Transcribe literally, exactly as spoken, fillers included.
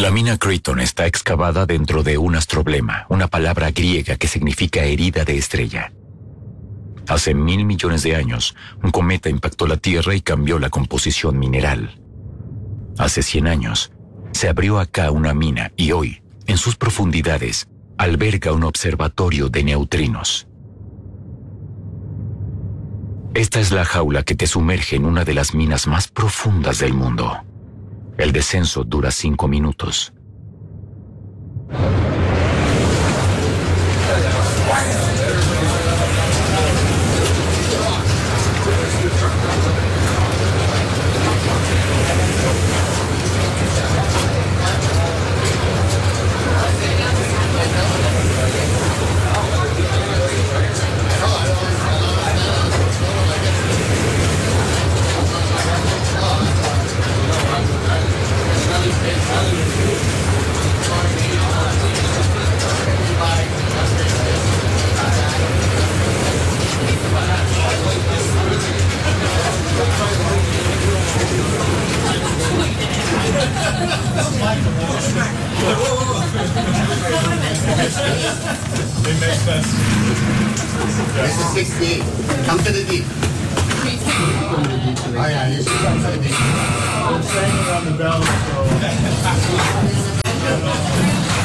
La mina Kryton está excavada dentro de un astroblema, una palabra griega que significa herida de estrella. Hace mil millones de años, un cometa impactó la Tierra y cambió la composición mineral. Hace cien años, se abrió acá una mina y hoy, en sus profundidades, alberga un observatorio de neutrinos. Esta es la jaula que te sumerge en una de las minas más profundas del mundo. El descenso dura cinco minutos. This is sixty-eight. Come to the deep. Oh yeah, you should come to the deep. I'm saying it on the bell, so...